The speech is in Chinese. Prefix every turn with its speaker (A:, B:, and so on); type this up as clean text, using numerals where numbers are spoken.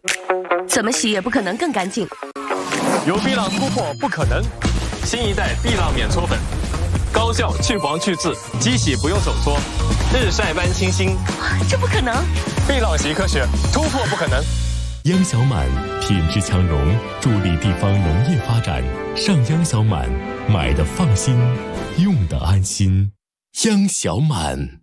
A: 怎么洗也不可能更干净。
B: 有碧浪突破不可能，新一代碧浪免搓粉，高效去黄去渍，机洗不用手搓，日晒般清新。
A: 这不可能！
B: 碧浪洗科学，突破不可能。
C: 央小满品质强农，助力地方农业发展。上央小满，买的放心，用的安心。央小满。